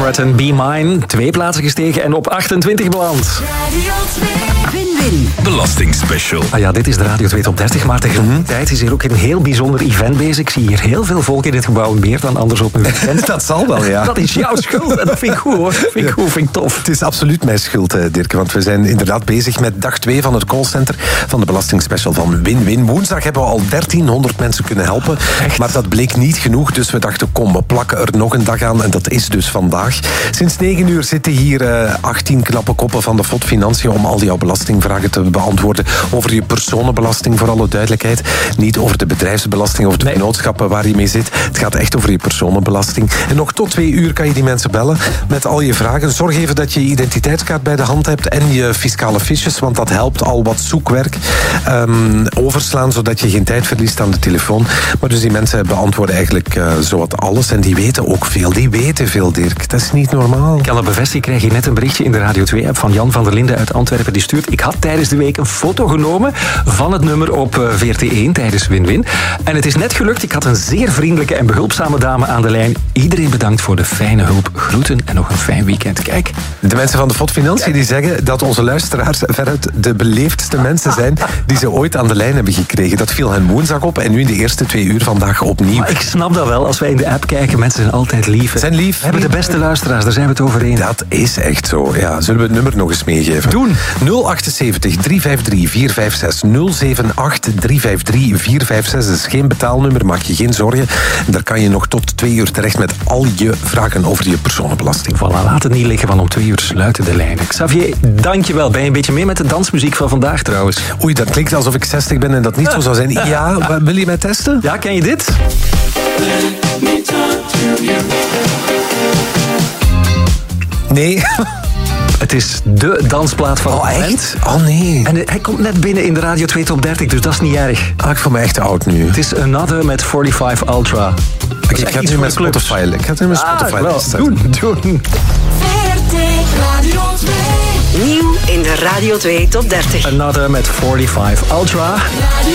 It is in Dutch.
Comrade en Be Mine. 2 plaatsen gestegen en op 28 beland. Win-win. Belastingspecial. Ah ja, dit is de Radio 2 Top 30, maar tegelijkertijd is hier ook een heel bijzonder event bezig. Ik zie hier heel veel volk in dit gebouw, meer dan anders op een weekend. Dat zal wel, ja. Dat is jouw schuld en dat vind ik goed, hoor. Vind ik tof. Het is absoluut mijn schuld, Dirk, want we zijn inderdaad bezig met dag 2 van het callcenter van de belastingspecial van Win-Win. Woensdag hebben we al 1300 mensen kunnen helpen, maar dat bleek niet genoeg, dus we dachten, kom, we plakken er nog een dag aan en dat is dus vandaag. Sinds 9 uur zitten hier 18 knappe koppen van de FOD Financiën om al jouw belastingvragen te beantwoorden over je personenbelasting, voor alle duidelijkheid. Niet over de bedrijfsbelasting of de vennootschappen waar je mee zit. Het gaat echt over je personenbelasting. En nog tot 2 uur kan je die mensen bellen met al je vragen. Zorg even dat je je identiteitskaart bij de hand hebt en je fiscale fiches, want dat helpt al wat zoekwerk overslaan, zodat je geen tijd verliest aan de telefoon. Maar dus die mensen beantwoorden eigenlijk zowat alles en die weten ook veel. Die weten veel, Dirk. Dat is niet normaal. Ik kan dat bevestigen. Ik krijg hier net een berichtje in de Radio 2-app van Jan van der Linden uit Antwerpen. Die stuurt: ik had tijdens de week een foto genomen van het nummer op VRT1 tijdens Win-Win. En het is net gelukt. Ik had een zeer vriendelijke en behulpzame dame aan de lijn. Iedereen bedankt voor de fijne hulp. Groeten en nog een fijn weekend. Kijk. De mensen van de FOD Financiën die zeggen dat onze luisteraars veruit de beleefdste mensen zijn die ze ooit aan de lijn hebben gekregen. Dat viel hen woensdag op en nu in de eerste 2 uur vandaag opnieuw. Maar ik snap dat wel. Als wij in de app kijken, mensen zijn altijd lief. Zijn lief. We hebben de beste luisteraars, daar zijn we het over eens. Dat is echt zo. Ja, zullen we het nummer nog eens meegeven? Doen. 078 353 456 078 353 456. Dat is geen betaalnummer, maak je geen zorgen. Daar kan je nog tot 2 uur terecht met al je vragen over je personenbelasting. Voilà, laat het niet liggen, want om 2 uur sluiten de lijnen. Xavier, dankjewel. Ben je een beetje mee met de dansmuziek van vandaag trouwens? Oei, dat klinkt alsof ik 60 ben en dat niet zo zou zijn. Ja, wil je mij testen? Ja, ken je dit? Nee. Het is de dansplaat van het moment. Echt? Oh nee. En hij komt net binnen in de Radio 2 Top 30, dus dat is niet erg. Ik voel me echt te oud nu. Het is Another met 45 Ultra. Ik ga het nu met Spotify. Ik ga het nu met Spotify. Doen. Radio 2. Nieuw in de Radio 2 Top 30. Another met 45 Ultra.